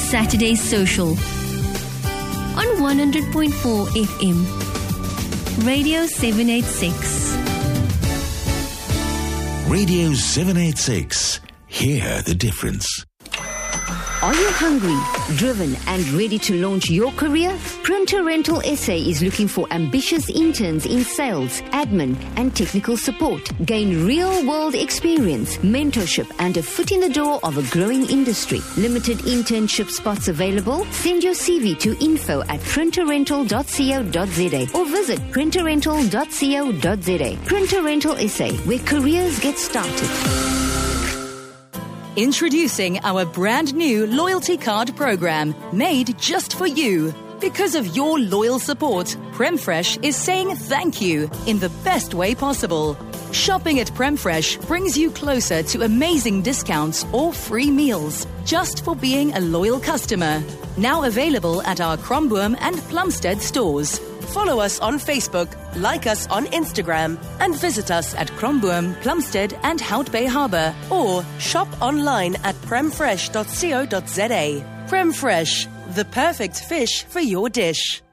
Saturday Social on 100.4 FM. Radio 786. Radio 786. Hear the difference. Are you hungry, driven and ready to launch your career? Printer Rental SA is looking for ambitious interns in sales, admin and technical support. Gain real-world experience, mentorship and a foot in the door of a growing industry. Limited internship spots available. Send your CV to info@printerrental.co.za or visit printerrental.co.za. Printer Rental SA, where careers get started. Introducing our brand new loyalty card program, made just for you. Because of your loyal support, PremFresh is saying thank you in the best way possible. Shopping at PremFresh brings you closer to amazing discounts or free meals, just for being a loyal customer. Now available at our Cromboom and Plumstead stores. Follow us on Facebook, like us on Instagram, and visit us at Cromboom, Plumstead and Hout Bay Harbour, or shop online at premfresh.co.za. PremFresh, the perfect fish for your dish.